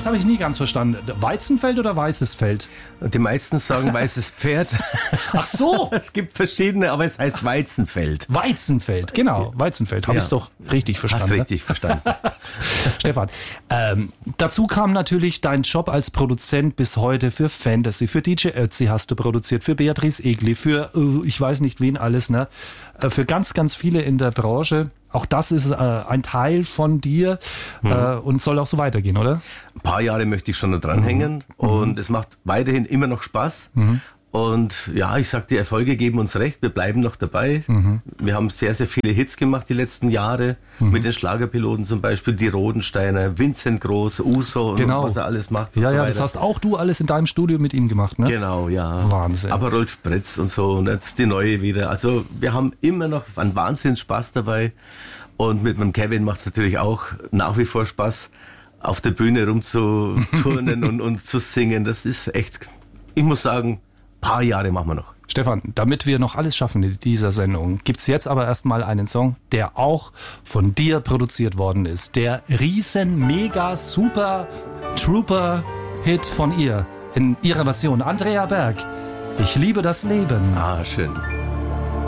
das habe ich nie ganz verstanden. Weizenfeld oder weißes Feld? Die meisten sagen weißes Pferd. Ach so! Es gibt verschiedene, aber es heißt Weizenfeld. Weizenfeld, genau. Weizenfeld. Habe ich es doch richtig verstanden. Hast richtig verstanden. Stefan, dazu kam natürlich dein Job als Produzent bis heute für Fantasy, für DJ Ötzi hast du produziert, für Beatrice Egli, für ich weiß nicht wen alles, ne? Für ganz, ganz viele in der Branche. Auch das ist ein Teil von dir und soll auch so weitergehen, oder? Ein paar Jahre möchte ich schon noch dranhängen und es macht weiterhin immer noch Spaß. Und ja, ich sag, die Erfolge geben uns recht, wir bleiben noch dabei. Wir haben sehr, sehr viele Hits gemacht die letzten Jahre, mit den Schlagerpiloten zum Beispiel, die Rodensteiner, Vincent Groß, Uso und was er alles macht. Ja, und so ja, das hast auch du alles in deinem Studio mit ihm gemacht, ne? Genau, ja. Wahnsinn. Aperol Spritz und so, und jetzt die neue wieder. Also wir haben immer noch einen Wahnsinns Spaß dabei. Und mit meinem Kevin macht es natürlich auch nach wie vor Spaß, auf der Bühne rumzuturnen und zu singen. Das ist echt, ich muss sagen, paar Jahre machen wir noch. Stefan, damit wir noch alles schaffen in dieser Sendung, gibt's jetzt aber erstmal einen Song, der auch von dir produziert worden ist. Der riesen, mega, super Trooper-Hit von ihr in ihrer Version. Andrea Berg, ich liebe das Leben. Ah, schön.